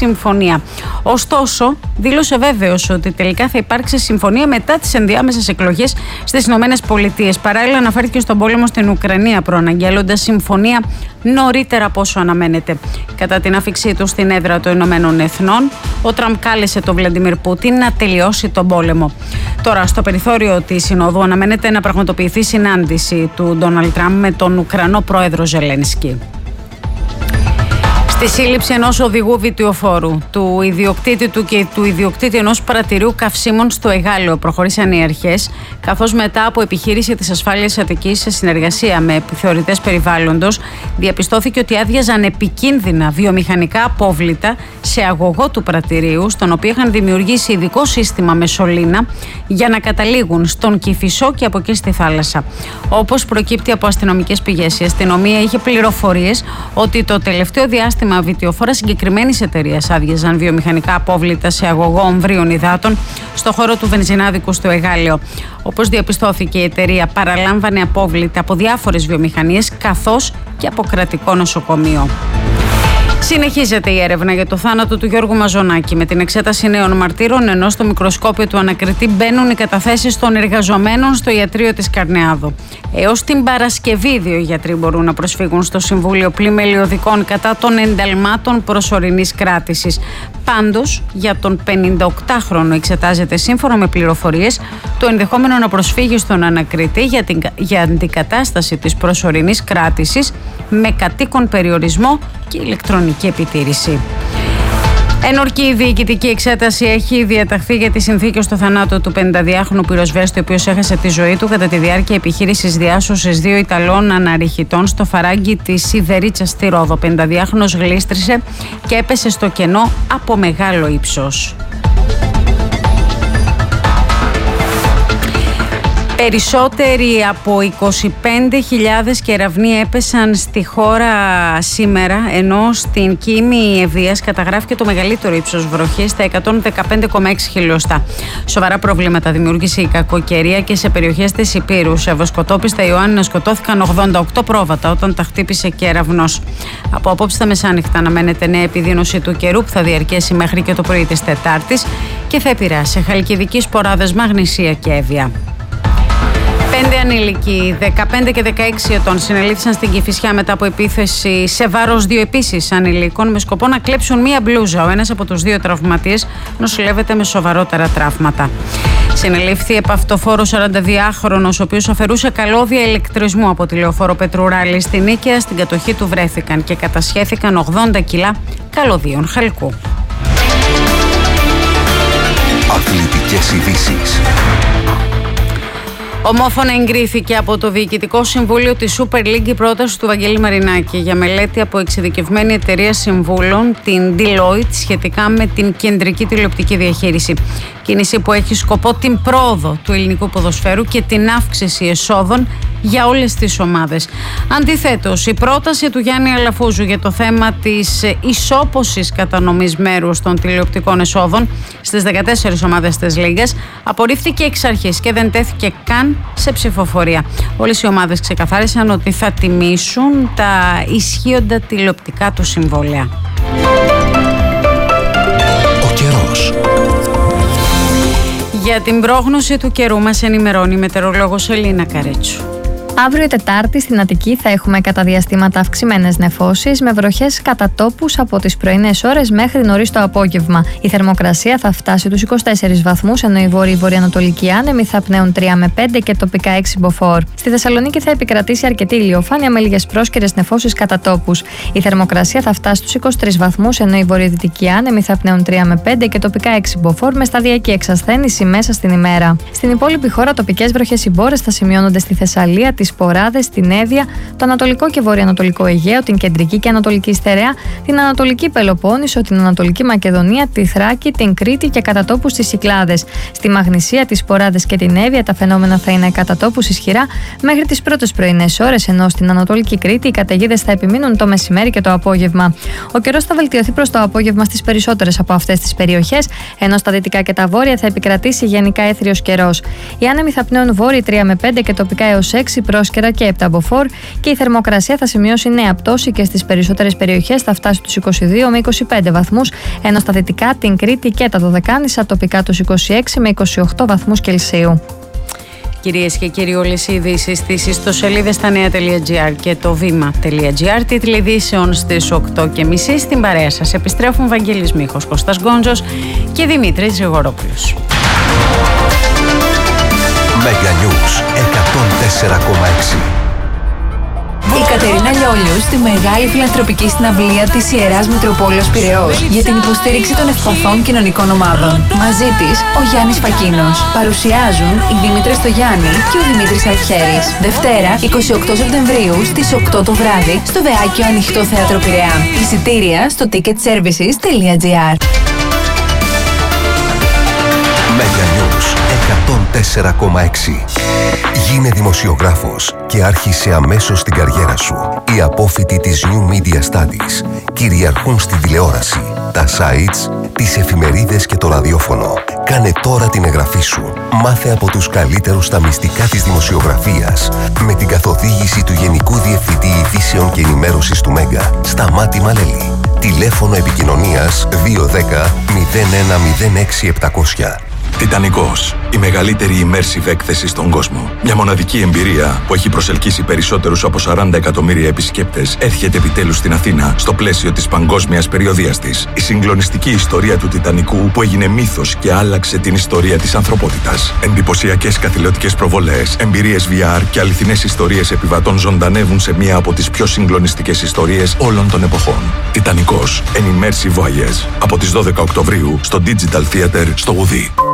συμφωνία. Ωστόσο, δήλωσε βέβαιος ότι τελικά θα υπάρξει συμφωνία μετά τις ενδιάμεσες εκλογές στις ΗΠΑ. Παράλληλα, αναφέρθηκε στον πόλεμο στην Ουκρανία, προαναγγέλλοντας συμφωνία νωρίτερα από όσο αναμένεται. Κατά την άφιξή του στην έδρα των Ηνωμένων Εθνών, ο Τραμπ κάλεσε τον Βλαντιμίρ Πούτιν να τελειώσει τον πόλεμο. Τώρα, στο περιθώριο της Συνόδου, αναμένεται να πραγματοποιηθεί συνάντηση του Ντόναλντ Τραμπ με τον Ουκρανό πρόεδρο Ζελένσκι. Στη σύλληψη ενός οδηγού βιτιοφόρου, του ιδιοκτήτη του και του ιδιοκτήτη ενός πρατηρίου καυσίμων στο Εγάλεο προχωρήσαν οι αρχές, καθώς μετά από επιχείρηση της ασφάλειας Αττικής σε συνεργασία με επιθεωρητές περιβάλλοντος, διαπιστώθηκε ότι άδειαζαν επικίνδυνα βιομηχανικά απόβλητα σε αγωγό του πρατηρίου, στον οποίο είχαν δημιουργήσει ειδικό σύστημα με σωλήνα για να καταλήγουν στον Κηφισό και από εκεί στη θάλασσα. Όπως προκύπτει από αστυνομικές πηγές, η αστυνομία είχε πληροφορίες ότι το τελευταίο διάστημα βιτιοφόρα συγκεκριμένης εταιρείας άδειαζαν βιομηχανικά απόβλητα σε αγωγό ομβρίων υδάτων στο χώρο του βενζινάδικου στο Εγάλεο. Όπως διαπιστώθηκε, η εταιρεία παραλάμβανε απόβλητα από διάφορες βιομηχανίες καθώς και από κρατικό νοσοκομείο. Συνεχίζεται η έρευνα για το θάνατο του Γιώργου Μαζονάκη με την εξέταση νέων μαρτύρων, ενώ στο μικροσκόπιο του ανακριτή μπαίνουν οι καταθέσεις των εργαζομένων στο ιατρείο της Καρνεάδου. Έως την Παρασκευή, 2 γιατροί μπορούν να προσφύγουν στο Συμβούλιο Πλημελιωδικών κατά των ενταλμάτων προσωρινής κράτησης. Πάντως, για τον 58χρονο εξετάζεται, σύμφωνα με πληροφορίες, το ενδεχόμενο να προσφύγει στον ανακριτή για αντικατάσταση της προσωρινής κράτησης με κατοίκον περιορισμό και ηλεκτρονική επιτήρηση. Ενορκή διοικητική εξέταση έχει διαταχθεί για τις συνθήκες του θανάτου του 52χρονου πυροσβέστη, ο οποίος έχασε τη ζωή του κατά τη διάρκεια επιχείρησης διάσωσης 2 Ιταλών αναρριχητών στο φαράγγι της Σιδερίτσας στη Ρόδο. 52χρονος γλίστρισε και έπεσε στο κενό από μεγάλο ύψος. Περισσότεροι από 25.000 κεραυνοί έπεσαν στη χώρα σήμερα, ενώ στην Κίμη Ευβοίας καταγράφηκε το μεγαλύτερο ύψος βροχής στα 115,6 χιλιοστά. Σοβαρά προβλήματα δημιούργησε η κακοκαιρία και σε περιοχές της Υπήρου. Σε βοσκοτόπιστα Ιωάννινα σκοτώθηκαν 88 πρόβατα όταν τα χτύπησε κεραυνός. Από απόψε τα μεσάνυχτα αναμένεται νέα επιδείνωση του καιρού που θα διαρκέσει μέχρι και το πρωί της Τετάρτης και θα επηρεάσει Χαλκιδική, Σποράδες, Μαγνησία και Εύβοια. 5 ανήλικοι, 15 και 16 ετών, συνελήφθησαν στην Κηφισιά μετά από επίθεση σε βάρος 2 επίσης ανηλίκων με σκοπό να κλέψουν μία μπλούζα. Ο ένας από τους 2 τραυματίες νοσηλεύεται με σοβαρότερα τραύματα. Συνελήφθη επαυτοφόρο 42χρονος, ο οποίος αφαιρούσε καλώδια ηλεκτρισμού από τη λεωφόρο Πετρουράλη στην Νίκαια. Στην κατοχή του βρέθηκαν και κατασχέθηκαν 80 κιλά καλωδίων χαλκού. Αθλητικές ειδήσεις. Ομόφωνα εγκρίθηκε από το Διοικητικό Συμβούλιο της Super League η πρόταση του Βαγγέλη Μαρινάκη για μελέτη από εξειδικευμένη εταιρεία συμβούλων, την Deloitte, σχετικά με την κεντρική τηλεοπτική διαχείριση. Κίνηση που έχει σκοπό την πρόοδο του ελληνικού ποδοσφαίρου και την αύξηση εσόδων για όλες τις ομάδες. Αντιθέτως, η πρόταση του Γιάννη Αλαφούζου για το θέμα της ισόπωσης κατανομής μέρους των τηλεοπτικών εσόδων στις 14 ομάδες της Λίγκας απορρίφθηκε εξ αρχής και δεν τέθηκε καν σε ψηφοφορία. Όλες οι ομάδες ξεκαθάρισαν ότι θα τιμήσουν τα ισχύοντα τηλεοπτικά του συμβόλαια. Ο καιρός. Για την πρόγνωση του καιρού μας ενημερώνει η μετεωρολόγος Ελίνα Καρέτσου. Αύριο Τετάρτη στην Αττική θα έχουμε κατά διαστήματα αυξημένες νεφώσεις με βροχές κατά τόπους από τις πρωινές ώρες μέχρι νωρίς το απόγευμα. Η θερμοκρασία θα φτάσει τους 24 βαθμούς, ενώ οι βόρειοι-βορειοανατολικοί άνεμοι θα πνέουν 3 με 5 και τοπικά 6 μποφόρ. Στη Θεσσαλονίκη θα επικρατήσει αρκετή ηλιοφάνεια με λίγες πρόσκαιρες νεφώσεις κατά τόπους. Η θερμοκρασία θα φτάσει στους 23 βαθμούς, ενώ οι βορειοδυτικοί άνεμοι θα πνέουν 3 με 5 και τοπικά 6 μποφόρ με σταδιακή εξασθένηση μέσα στην ημέρα. Στην υπόλοιπη χώρα τοπικές βροχές συμπόρες θα σημειώνονται στη Θεσσαλία, τις Σποράδες, την Εύβοια, το Ανατολικό και Βορειοανατολικό Αιγαίο, την Κεντρική και Ανατολική Στερεά, την Ανατολική Πελοπόννησο, την Ανατολική Μακεδονία, τη Θράκη, την Κρήτη και κατά τόπους τις Κυκλάδες. Στη Μαγνησία, τις Σποράδες και την Εύβοια τα φαινόμενα θα είναι κατά τόπους ισχυρά μέχρι τις πρώτες πρωινές ώρες, ενώ στην Ανατολική Κρήτη οι καταιγίδες θα επιμείνουν το μεσημέρι και το απόγευμα. Ο καιρός θα βελτιωθεί προς το απόγευμα στις περισσότερες από αυτές τις περιοχές, ενώ στα δυτικά και τα βόρεια θα επικρατήσει γενικά έθριος καιρός. Οι άνεμοι θα πνέουν βόρειοι 3 με 5 και τοπικά έως 6 προς πρόσκαιρα και 7 μποφόρ και η θερμοκρασία θα σημειώσει νέα πτώση και στις περισσότερες περιοχές θα φτάσει τους 22 με 25 βαθμούς, ενώ στα δυτικά, την Κρήτη και τα Δωδεκάνησα τοπικά τους 26 με 28 βαθμούς Κελσίου. Κυρίες και κύριοι, όλες οι ειδήσεις στις ιστοσελίδες στα νέα.gr και το βήμα.gr. Τίτλοι ειδήσεων στις 8:30. Στην παρέα σας επιστρέφουν Βαγγέλης Μίχος, Κώστας Γκόντζος και Δημήτρης Γρηγορόπουλος. Mega News 104,6. Η Κατερίνα Λιόλιου στη μεγάλη φιλανθρωπική συναυλία της Ιεράς Μητροπόλεως Πειραιώς για την υποστήριξη των ευπαθών κοινωνικών ομάδων. Μαζί της ο Γιάννης Φακίνος. Παρουσιάζουν η Δήμητρα Στογιάννη και ο Δημήτρης Αρχέρης. Δευτέρα 28 Σεπτεμβρίου στις 8 το βράδυ στο Βεάκιο Ανοιχτό Θέατρο Πειραιά. Εισιτήρια στο ticketservices.gr. Mega News 104,6. Γίνε δημοσιογράφος και άρχισε αμέσως την καριέρα σου. Οι απόφοιτοι της New Media Studies κυριαρχούν στη τηλεόραση, τα sites, τις εφημερίδες και το ραδιόφωνο. Κάνε τώρα την εγγραφή σου. Μάθε από τους καλύτερους στα μυστικά της δημοσιογραφίας με την καθοδήγηση του Γενικού Διευθυντή Ειδήσεων και Ενημέρωσης του Μέγκα, Σταμάτη Μαλέλη. Τηλέφωνο επικοινωνίας 210 01 06 700. Τιτανικός, η μεγαλύτερη immersive έκθεση στον κόσμο. Μια μοναδική εμπειρία που έχει προσελκύσει περισσότερους από 40 εκατομμύρια επισκέπτες έρχεται επιτέλους στην Αθήνα στο πλαίσιο της παγκόσμιας περιοδείας της. Η συγκλονιστική ιστορία του Τιτανικού που έγινε μύθος και άλλαξε την ιστορία της ανθρωπότητας. Εντυπωσιακές καθηλωτικές προβολές, εμπειρίες VR και αληθινές ιστορίες επιβατών ζωντανεύουν σε μία από τις πιο συγκλονιστικές ιστορίες όλων των εποχών. Τιτανικός, an immersive voyage. Από τις 12 Οκτωβρίου στο Digital Theater στο Γουδί.